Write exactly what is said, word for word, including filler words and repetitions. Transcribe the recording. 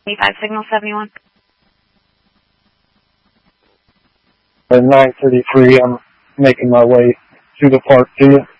eighty-five signal seventy-one. At nine thirty-three, I'm making my way to the park to you.